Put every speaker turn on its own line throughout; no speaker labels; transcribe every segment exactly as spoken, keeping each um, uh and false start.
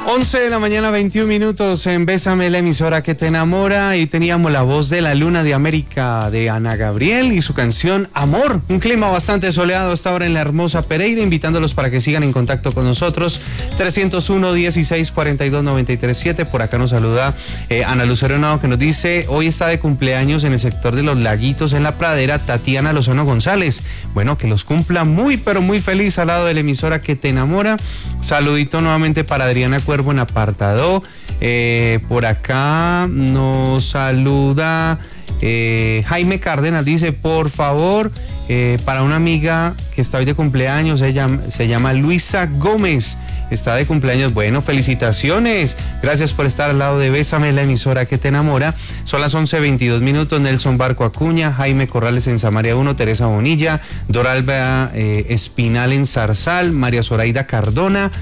once de la mañana, veintiún minutos en Bésame, la emisora que te enamora, y teníamos la voz de la Luna de América de Ana Gabriel y su canción Amor. Un clima bastante soleado hasta ahora en la hermosa Pereira, invitándolos para que sigan en contacto con nosotros. trescientos uno, dieciséis, cuarenta y dos, noventa y tres, siete. Por acá nos saluda eh, Ana Lucero Henao, que nos dice: hoy está de cumpleaños en el sector de Los Laguitos, en La Pradera, Tatiana Lozano González. Bueno, que los cumpla muy, pero muy feliz al lado de la emisora que te enamora. Saludito nuevamente para Adriana Cuervo en apartado. Eh, por acá nos saluda eh, Jaime Cárdenas, dice: por favor, eh, para una amiga que está hoy de cumpleaños, ella se llama Luisa Gómez, está de cumpleaños. Bueno, felicitaciones, gracias por estar al lado de Bésame, la emisora que te enamora. Son las once veintidós minutos. Nelson Barco Acuña, Jaime Corrales en Samaria uno, Teresa Bonilla, Doralba eh, Espinal en Zarzal, María Zoraida Cardona.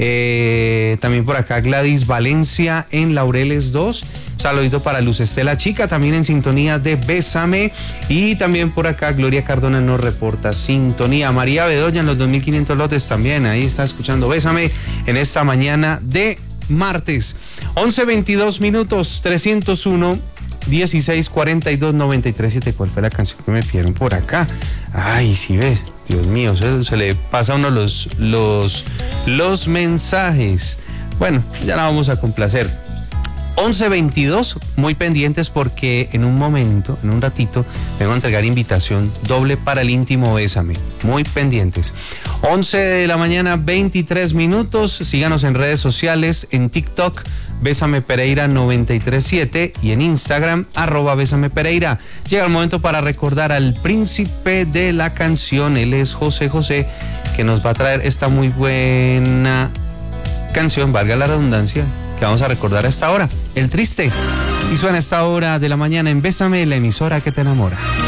Eh, también por acá Gladys Valencia en Laureles dos. Saludito para Luz Estela Chica, también en sintonía de Bésame. Y también por acá Gloria Cardona nos reporta sintonía. María Bedoya en los dos mil quinientos lotes también, ahí está escuchando Bésame en esta mañana de martes. once veintidós minutos, trescientos uno, dieciséis, cuarenta y dos, noventa y tres, siete. ¿Cuál fue la canción que me pidieron por acá? Ay, si ves, Dios mío, se, se le pasa a uno los, los, los mensajes. Bueno, ya la vamos a complacer. once veintidós, muy pendientes porque en un momento, en un ratito, vengo a entregar invitación doble para el íntimo Bésame. Muy pendientes. once de la mañana, veintitrés minutos. Síganos en redes sociales, en TikTok, Bésame Pereira noventa y tres siete, y en Instagram, arroba Bésame Pereira. Llega el momento para recordar al príncipe de la canción. Él es José José, que nos va a traer esta muy buena canción, valga la redundancia, que vamos a recordar a esta hora, El Triste. Y suena a esta hora de la mañana en Bésame, la emisora que te enamora.